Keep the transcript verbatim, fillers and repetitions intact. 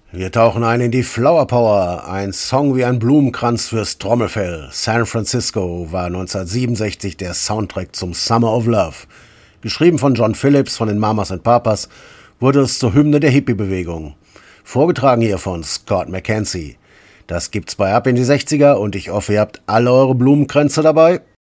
Wir tauchen ein in die Flower Power, ein Song wie ein Blumenkranz fürs Trommelfell. San Francisco war neunzehnhundertsiebenundsechzig der Soundtrack zum Summer of Love. Geschrieben von John Phillips von den Mamas and Papas, wurde es zur Hymne der Hippie-Bewegung. Vorgetragen hier von Scott McKenzie. Das gibt's bei Ab in die sechziger und ich hoffe, ihr habt alle eure Blumenkränze dabei.